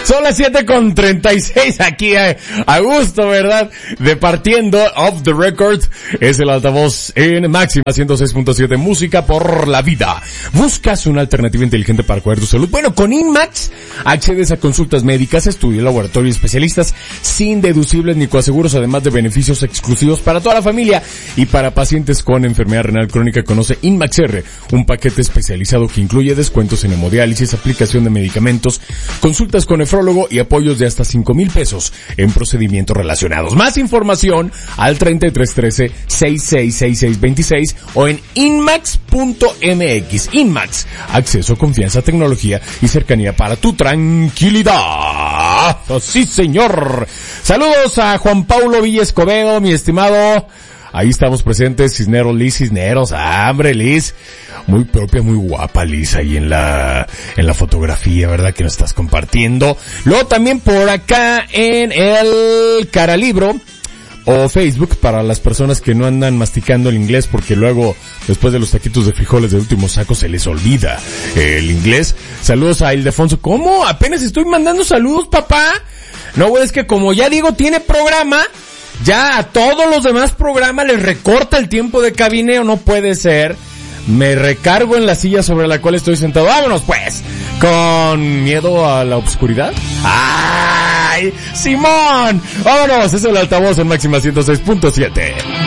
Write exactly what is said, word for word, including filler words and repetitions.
Son las siete con treinta y seis aquí a, a gusto, ¿verdad? Departiendo Off the Record es el altavoz en máxima ciento seis punto siete, música por la vida. ¿Buscas una alternativa inteligente para cuidar tu salud? Bueno, con InMax accedes a consultas médicas, estudios, laboratorio y especialistas sin deducibles ni coaseguros, además de beneficios exclusivos para toda la familia. Y para pacientes con enfermedad renal crónica, conoce InMax R, un paquete especializado que incluye descuentos en hemodiálisis, aplicación de medicamentos, consultas con nefrólogo y apoyos de hasta cinco mil pesos en procedimientos relacionados. Más información al treinta y tres trece, sesenta y seis sesenta y seis veintiséis o en inmax punto m x. InMax, acceso, confianza, tecnología y cercanía para tu tranquilidad. Sí, señor. Saludos a Juan Paulo Villa Escobedo, mi estimado. Ahí estamos presentes, Cisneros, Liz Cisneros. Ah, hombre, Liz. Muy propia, muy guapa, Liz, ahí en la, en la fotografía, ¿verdad? Que nos estás compartiendo. Luego también por acá en el Caralibro o Facebook, para las personas que no andan masticando el inglés, porque luego, después de los taquitos de frijoles de último saco, se les olvida el inglés. Saludos a Ildefonso. ¿Cómo? Apenas estoy mandando saludos, papá. No, güey, es que como ya digo, tiene programa, ya a todos los demás programas les recorta el tiempo de cabineo. No puede ser. Me recargo en la silla sobre la cual estoy sentado. Vámonos pues, con miedo a la oscuridad. ¡Ay, Simón! Vámonos, es el altavoz en máxima ciento seis punto siete.